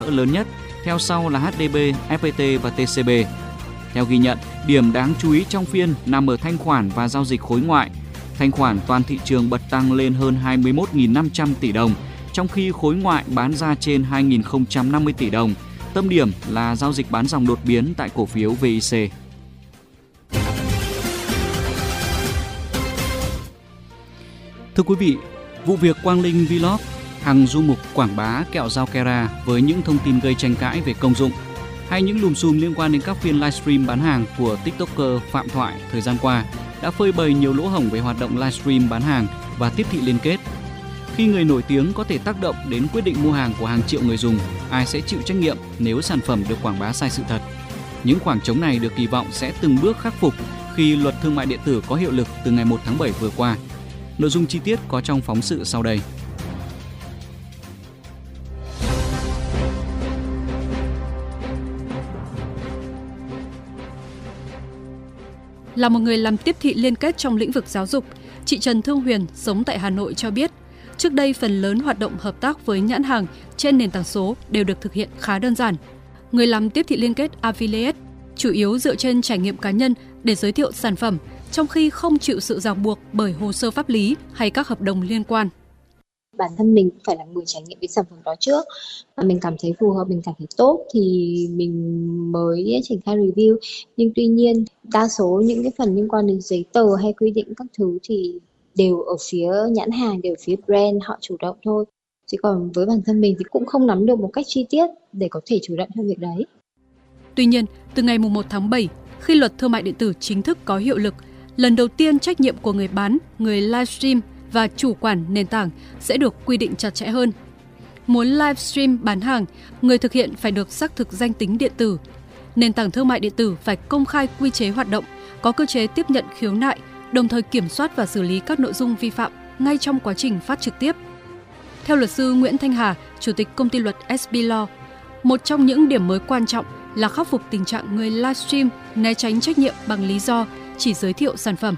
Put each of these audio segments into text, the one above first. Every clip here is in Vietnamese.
lớn nhất, theo sau là HDB, FPT và TCB. Theo ghi nhận, điểm đáng chú ý trong phiên nằm ở thanh khoản và giao dịch khối ngoại. Thanh khoản toàn thị trường bật tăng lên hơn 21.500 tỷ đồng, trong khi khối ngoại bán ra trên 2.050 tỷ đồng. Tâm điểm là giao dịch bán dòng đột biến tại cổ phiếu VIC. Thưa quý vị, vụ việc Quang Linh Vlog, Hằng du mục quảng bá kẹo dao Kera với những thông tin gây tranh cãi về công dụng, hay những lùm xùm liên quan đến các phiên livestream bán hàng của TikToker Phạm Thoại thời gian qua đã phơi bày nhiều lỗ hổng về hoạt động livestream bán hàng và tiếp thị liên kết. Khi người nổi tiếng có thể tác động đến quyết định mua hàng của hàng triệu người dùng, ai sẽ chịu trách nhiệm nếu sản phẩm được quảng bá sai sự thật? Những khoảng trống này được kỳ vọng sẽ từng bước khắc phục khi luật thương mại điện tử có hiệu lực từ ngày 1 tháng 7 vừa qua. Nội dung chi tiết có trong phóng sự sau đây. Là một người làm tiếp thị liên kết trong lĩnh vực giáo dục, chị Trần Thương Huyền sống tại Hà Nội cho biết, trước đây phần lớn hoạt động hợp tác với nhãn hàng trên nền tảng số đều được thực hiện khá đơn giản. Người làm tiếp thị liên kết affiliate chủ yếu dựa trên trải nghiệm cá nhân để giới thiệu sản phẩm, trong khi không chịu sự ràng buộc bởi hồ sơ pháp lý hay các hợp đồng liên quan. Bản thân mình phải là người trải nghiệm cái sản phẩm đó trước. Mình cảm thấy phù hợp, mình cảm thấy tốt thì mình mới triển khai review. Nhưng tuy nhiên, đa số những cái phần liên quan đến giấy tờ hay quy định các thứ thì đều ở phía nhãn hàng, đều ở phía brand họ chủ động thôi. Chứ còn với bản thân mình thì cũng không nắm được một cách chi tiết để có thể chủ động trong việc đấy. Tuy nhiên, từ ngày 1 tháng 7, khi luật thương mại điện tử chính thức có hiệu lực, lần đầu tiên trách nhiệm của người bán, người livestream và chủ quản nền tảng sẽ được quy định chặt chẽ hơn. Muốn livestream bán hàng, người thực hiện phải được xác thực danh tính điện tử. Nền tảng thương mại điện tử phải công khai quy chế hoạt động, có cơ chế tiếp nhận khiếu nại, đồng thời kiểm soát và xử lý các nội dung vi phạm ngay trong quá trình phát trực tiếp. Theo luật sư Nguyễn Thanh Hà, Chủ tịch công ty luật SB Law, một trong những điểm mới quan trọng là khắc phục tình trạng người livestream né tránh trách nhiệm bằng lý do chỉ giới thiệu sản phẩm.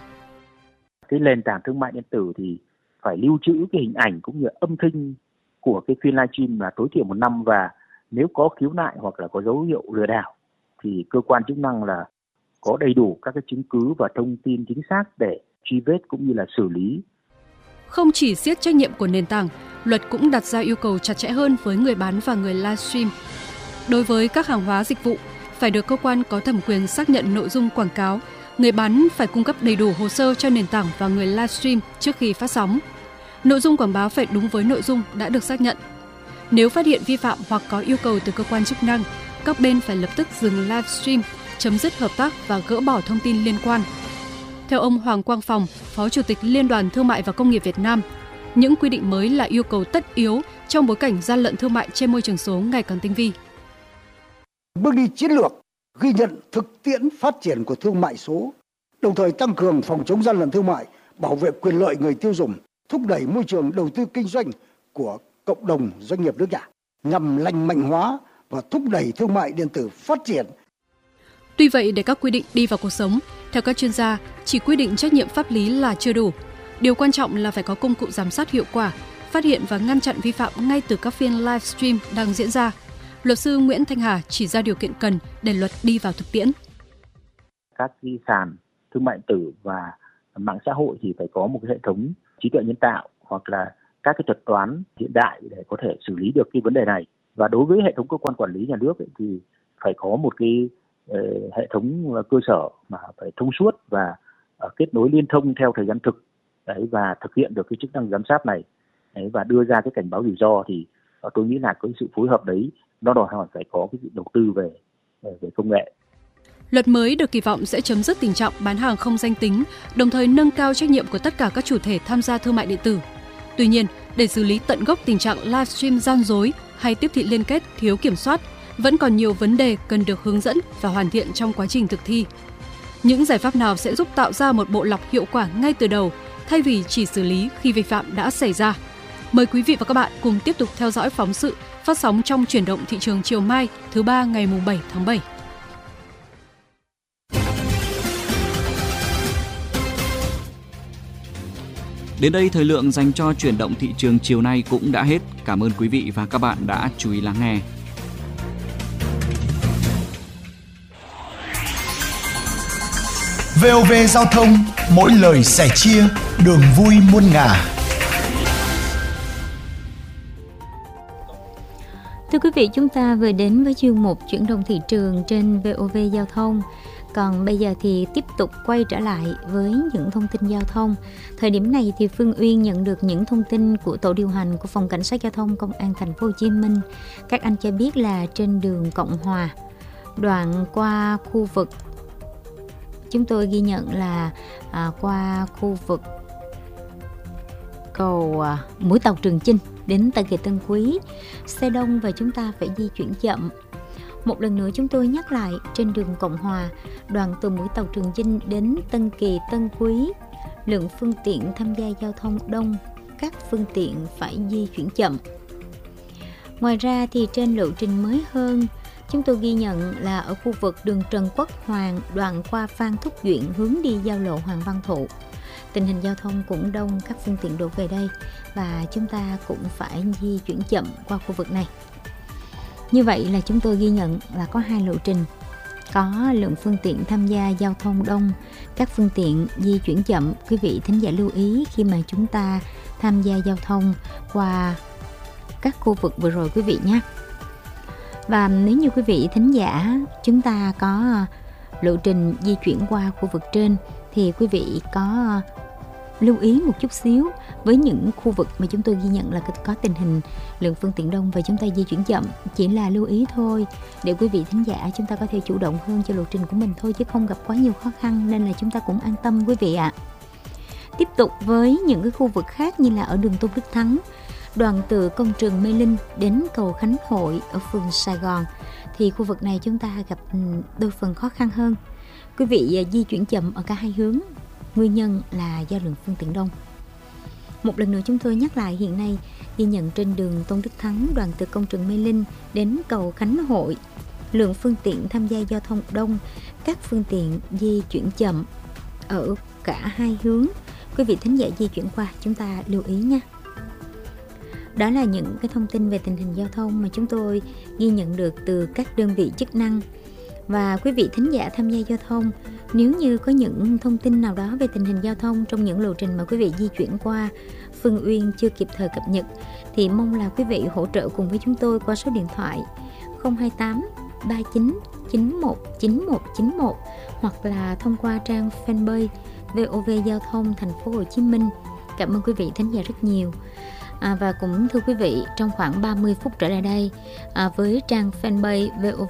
Cái nền tảng thương mại điện tử thì phải lưu trữ cái hình ảnh cũng như âm thanh của cái phiên livestream là tối thiểu 1 năm, và nếu có khiếu nại hoặc là có dấu hiệu lừa đảo thì cơ quan chức năng là có đầy đủ các cái chứng cứ và thông tin chính xác để truy vết cũng như là xử lý. Không chỉ siết trách nhiệm của nền tảng, luật cũng đặt ra yêu cầu chặt chẽ hơn với người bán và người livestream. Đối với các hàng hóa dịch vụ, phải được cơ quan có thẩm quyền xác nhận nội dung quảng cáo, người bán phải cung cấp đầy đủ hồ sơ cho nền tảng và người livestream trước khi phát sóng. Nội dung quảng bá phải đúng với nội dung đã được xác nhận. Nếu phát hiện vi phạm hoặc có yêu cầu từ cơ quan chức năng, các bên phải lập tức dừng livestream, chấm dứt hợp tác và gỡ bỏ thông tin liên quan. Theo ông Hoàng Quang Phòng, Phó Chủ tịch Liên đoàn Thương mại và Công nghiệp Việt Nam, những quy định mới là yêu cầu tất yếu trong bối cảnh gian lận thương mại trên môi trường số ngày càng tinh vi. Bước đi chiến lược ghi nhận thực tiễn phát triển của thương mại số, đồng thời tăng cường phòng chống gian lận thương mại, bảo vệ quyền lợi người tiêu dùng, thúc đẩy môi trường đầu tư kinh doanh của cộng đồng doanh nghiệp nước nhà, nhằm lành mạnh hóa và thúc đẩy thương mại điện tử phát triển. Tuy vậy, để các quy định đi vào cuộc sống, theo các chuyên gia, chỉ quy định trách nhiệm pháp lý là chưa đủ. Điều quan trọng là phải có công cụ giám sát hiệu quả, phát hiện và ngăn chặn vi phạm ngay từ các phiên livestream đang diễn ra. Luật sư Nguyễn Thanh Hà chỉ ra điều kiện cần để luật đi vào thực tiễn. Các cái sàn thương mại điện tử và mạng xã hội thì phải có một cái hệ thống trí tuệ nhân tạo hoặc là các cái thuật toán hiện đại để có thể xử lý được cái vấn đề này. Và đối với hệ thống cơ quan quản lý nhà nước thì phải có một cái hệ thống cơ sở mà phải thông suốt và kết nối liên thông theo thời gian thực đấy, và thực hiện được cái chức năng giám sát này đấy, và đưa ra cái cảnh báo rủi ro thì tôi nghĩ là cái sự phối hợp đấy nó đòi hỏi phải có cái sự đầu tư về công nghệ. Luật mới được kỳ vọng sẽ chấm dứt tình trạng bán hàng không danh tính, đồng thời nâng cao trách nhiệm của tất cả các chủ thể tham gia thương mại điện tử. Tuy nhiên, để xử lý tận gốc tình trạng livestream gian dối hay tiếp thị liên kết thiếu kiểm soát, vẫn còn nhiều vấn đề cần được hướng dẫn và hoàn thiện trong quá trình thực thi. Những giải pháp nào sẽ giúp tạo ra một bộ lọc hiệu quả ngay từ đầu, thay vì chỉ xử lý khi vi phạm đã xảy ra? Mời quý vị và các bạn cùng tiếp tục theo dõi phóng sự phát sóng trong Chuyển động thị trường chiều mai, thứ ba ngày 7 tháng 7. Đến đây, thời lượng dành cho Chuyển động thị trường chiều nay cũng đã hết. Cảm ơn quý vị và các bạn đã chú ý lắng nghe. VOV Giao thông, mỗi lời sẻ chia, đường vui muôn ngả. Thưa quý vị, chúng ta vừa đến với chuyên mục chuyển động thị trường trên VOV Giao thông. Còn bây giờ thì tiếp tục quay trở lại với những thông tin giao thông. Thời điểm này thì Phương Uyên nhận được những thông tin của tổ điều hành của Phòng Cảnh sát Giao thông Công an Thành phố Hồ Chí Minh. Các anh cho biết là trên đường Cộng Hòa, đoạn qua khu vực, chúng tôi ghi nhận là qua khu vực cầu mũi tàu Trường Chinh đến Tân Kỳ Tân Quý, xe đông và chúng ta phải di chuyển chậm. Một lần nữa chúng tôi nhắc lại, trên đường Cộng Hòa, đoạn từ mũi tàu Trường Chinh đến Tân Kỳ Tân Quý, lượng phương tiện tham gia giao thông đông, các phương tiện phải di chuyển chậm. Ngoài ra thì trên lộ trình mới hơn, chúng tôi ghi nhận là ở khu vực đường Trần Quốc Hoàng, đoạn qua Phan Thúc Duyện hướng đi giao lộ Hoàng Văn Thụ, tình hình giao thông cũng đông, các phương tiện đổ về đây và chúng ta cũng phải di chuyển chậm qua khu vực này. Như vậy là chúng tôi ghi nhận là có hai lộ trình, có lượng phương tiện tham gia giao thông đông, các phương tiện di chuyển chậm. Quý vị thính giả lưu ý khi mà chúng ta tham gia giao thông qua các khu vực vừa rồi quý vị nhé. Và nếu như quý vị thính giả chúng ta có lộ trình di chuyển qua khu vực trên thì quý vị có lưu ý một chút xíu với những khu vực mà chúng tôi ghi nhận là có tình hình lượng phương tiện đông và chúng ta di chuyển chậm, chỉ là lưu ý thôi để quý vị thính giả chúng ta có thể chủ động hơn cho lộ trình của mình thôi, chứ không gặp quá nhiều khó khăn, nên là chúng ta cũng an tâm quý vị ạ. Tiếp tục với những cái khu vực khác như là ở đường Tôn Đức Thắng, đoạn từ công trường Mê Linh đến cầu Khánh Hội ở phường Sài Gòn, thì khu vực này chúng ta gặp đôi phần khó khăn hơn. Quý vị di chuyển chậm ở cả hai hướng, nguyên nhân là do lượng phương tiện đông. Một lần nữa chúng tôi nhắc lại, hiện nay ghi nhận trên đường Tôn Đức Thắng, đoạn từ công trường Mê Linh đến cầu Khánh Hội, lượng phương tiện tham gia giao thông đông, các phương tiện di chuyển chậm ở cả hai hướng. Quý vị thính giả di chuyển qua chúng ta lưu ý nha. Đó là những cái thông tin về tình hình giao thông mà chúng tôi ghi nhận được từ các đơn vị chức năng. Và quý vị thính giả tham gia giao thông, nếu như có những thông tin nào đó về tình hình giao thông trong những lộ trình mà quý vị di chuyển qua, Phương Uyên chưa kịp thời cập nhật, thì mong là quý vị hỗ trợ cùng với chúng tôi qua số điện thoại 028 39 91 9191 hoặc là thông qua trang fanpage VOV Giao thông Thành phố Hồ Chí Minh. Cảm ơn quý vị thính giả rất nhiều. Và cũng thưa quý vị, trong khoảng 30 phút trở lại đây, với trang fanpage VOV